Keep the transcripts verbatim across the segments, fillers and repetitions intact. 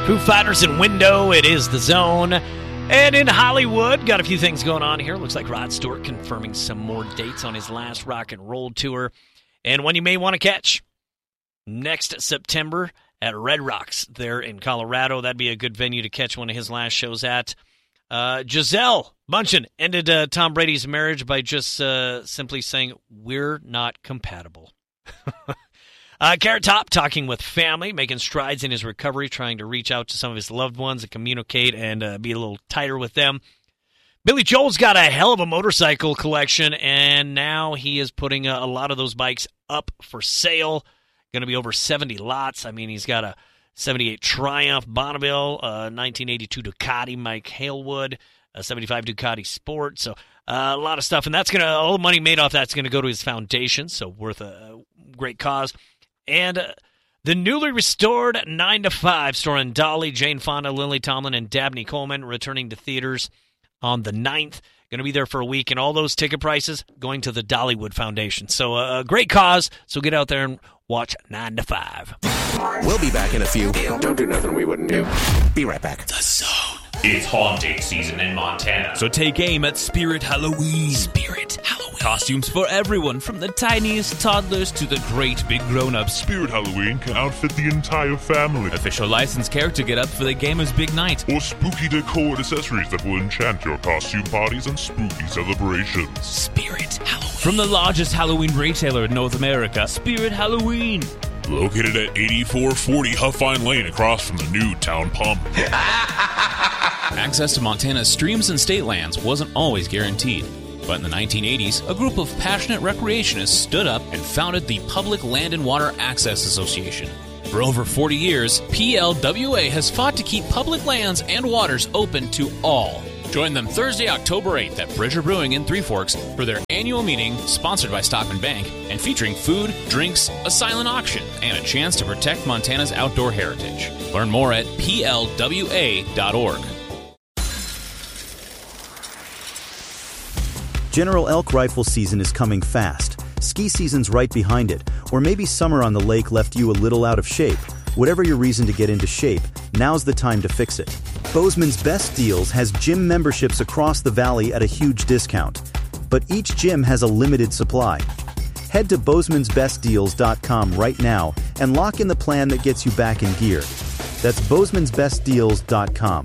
Foo Fighters and Window, it is The Zone. And in Hollywood, got a few things going on here. Looks like Rod Stewart confirming some more dates on his last rock and roll tour. And one you may want to catch, next September at Red Rocks there in Colorado. That'd be a good venue to catch one of his last shows at. Uh, Gisele Bündchen ended uh, Tom Brady's marriage by just uh, simply saying, "We're not compatible." uh, Carrot Top talking with family, making strides in his recovery, trying to reach out to some of his loved ones and communicate and uh, be a little tighter with them. Billy Joel's got a hell of a motorcycle collection, and now he is putting a, a lot of those bikes up for sale. Going to be over seventy lots. I mean, he's got a seventy-eight Triumph Bonneville, a nineteen eighty-two Ducati Mike Halewood, a seventy-five Ducati Sport. So uh, a lot of stuff, and that's going to all the money made off that's going to go to his foundation. So worth a great cause. And uh, the newly restored nine to five, starring Dolly, Jane Fonda, Lily Tomlin, and Dabney Coleman, returning to theaters on the ninth. Going to be there for a week, and all those ticket prices going to the Dollywood Foundation. So uh, a great cause. So get out there and watch nine to five. We'll be back in a few. Don't do nothing we wouldn't do. Be right back. The Zone. It's haunting season in Montana. So take aim at Spirit Halloween. Spirit Halloween. Costumes for everyone, from the tiniest toddlers to the great big grown-ups. Spirit Halloween can outfit the entire family. Official licensed character get-up for the gamer's big night. Or spooky decor and accessories that will enchant your costume parties and spooky celebrations. Spirit Halloween. From the largest Halloween retailer in North America, Spirit Halloween. Located at eighty-four forty Huffine Lane across from the new town pump. Access to Montana's streams and state lands wasn't always guaranteed. But in the nineteen eighties, a group of passionate recreationists stood up and founded the Public Land and Water Access Association. For over forty years, P L W A has fought to keep public lands and waters open to all. Join them Thursday, October eighth at Bridger Brewing in Three Forks for their annual meeting, sponsored by Stockman Bank, and featuring food, drinks, a silent auction, and a chance to protect Montana's outdoor heritage. Learn more at P L W A dot org. General Elk rifle season is coming fast. Ski season's right behind it. Or maybe summer on the lake left you a little out of shape. Whatever your reason to get into shape, now's the time to fix it. Bozeman's Best Deals has gym memberships across the valley at a huge discount. But each gym has a limited supply. Head to Bozemans Best Deals dot com right now and lock in the plan that gets you back in gear. That's Bozemans Best Deals dot com.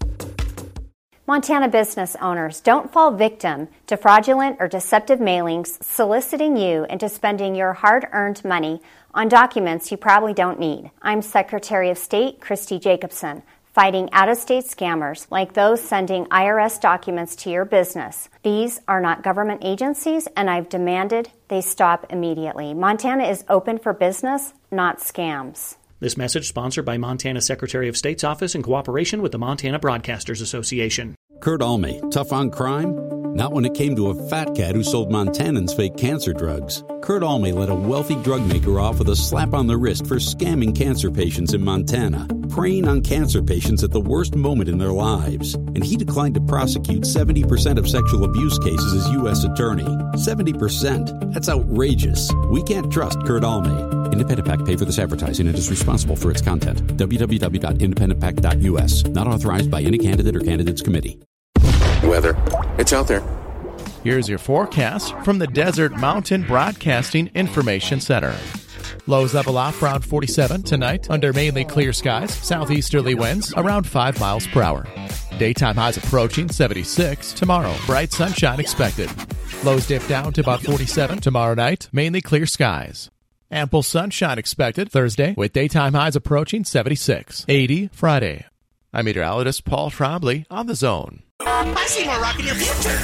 Montana business owners, don't fall victim to fraudulent or deceptive mailings soliciting you into spending your hard-earned money on documents you probably don't need. I'm Secretary of State Christy Jacobson, fighting out-of-state scammers like those sending I R S documents to your business. These are not government agencies, and I've demanded they stop immediately. Montana is open for business, not scams. This message sponsored by Montana Secretary of State's office in cooperation with the Montana Broadcasters Association. Kurt Alme, tough on crime? Not when it came to a fat cat who sold Montanans fake cancer drugs. Kurt Alme let a wealthy drug maker off with a slap on the wrist for scamming cancer patients in Montana, preying on cancer patients at the worst moment in their lives. And he declined to prosecute seventy percent of sexual abuse cases as U S attorney. seventy percent. That's outrageous. We can't trust Kurt Alme. Independent PAC paid for this advertising and is responsible for its content. w w w dot independent pac dot u s. Not authorized by any candidate or candidates committee. Weather. It's out there. Here's your forecast from the Desert Mountain Broadcasting Information Center. Lows level off around forty-seven tonight under mainly clear skies, southeasterly winds around five miles per hour. Daytime highs approaching seventy-six tomorrow. Bright sunshine expected. Lows dip down to about forty-seven tomorrow night, mainly clear skies. Ample sunshine expected Thursday with daytime highs approaching seventy-six. eighty Friday. I'm meteorologist Paul Trombley on The Zone. I see more rock in your future.